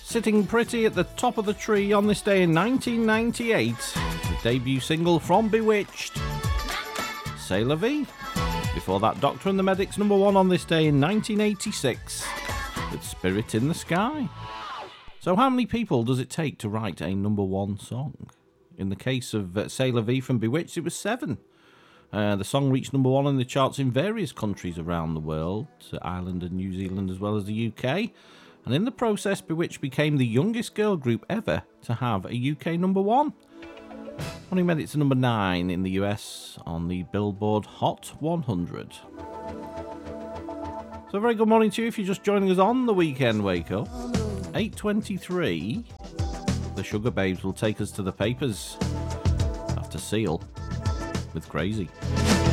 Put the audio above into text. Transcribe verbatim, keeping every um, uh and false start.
Sitting pretty at the top of the tree on this day in nineteen ninety-eight, the debut single from Bewitched, C'est La Vie. Before that, Doctor and the Medics number one on this day in nineteen eighty-six, with Spirit in the Sky. So how many people does it take to write a number one song? In the case of uh, C'est La Vie from Bewitched, it was seven. Uh, the song reached number one in the charts in various countries around the world, Ireland and New Zealand as well as the U K. And in the process, Bewitched became the youngest girl group ever to have a U K number one. Only made it to number nine in the U S on the Billboard Hot one hundred. So a very good morning to you if you're just joining us on the Weekend Wake Up. eight twenty-three, the Sugar Babes will take us to the papers after Seal with Crazy.